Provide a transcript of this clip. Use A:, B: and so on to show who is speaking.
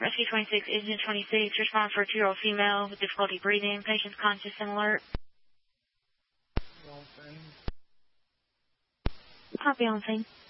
A: Rescue 26, Agent 26, respond for a 2-year-old female with difficulty breathing. Patient's conscious and alert. Copy on scene.